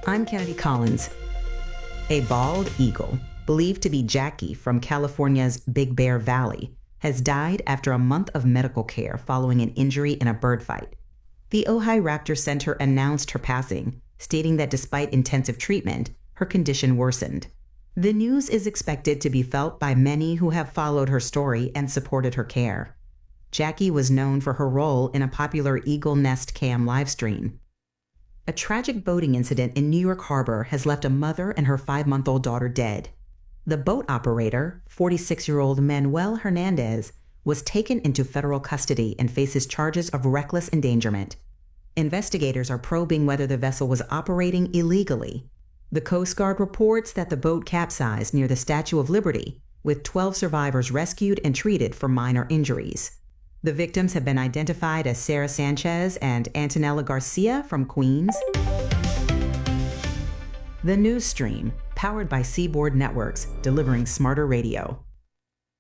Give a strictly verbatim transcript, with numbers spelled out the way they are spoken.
I'm Kennedy Collins. A bald eagle, believed to be Jackie from California's Big Bear Valley, has died after a month of medical care following an injury in a bird fight. The Ojai Raptor Center announced her passing, stating that despite intensive treatment, her condition worsened. The news is expected to be felt by many who have followed her story and supported her care. Jackie was known for her role in a popular Eagle Nest Cam livestream. A tragic boating incident in New York Harbor has left a mother and her five-month-old daughter dead. The boat operator, forty-six-year-old Manuel Hernandez, was taken into federal custody and faces charges of reckless endangerment. Investigators are probing whether the vessel was operating illegally. The Coast Guard reports that the boat capsized near the Statue of Liberty, with twelve survivors rescued and treated for minor injuries. The victims have been identified as Sarah Sanchez and Antonella Garcia from Queens. The News Stream, powered by Seaboard Networks, delivering smarter radio.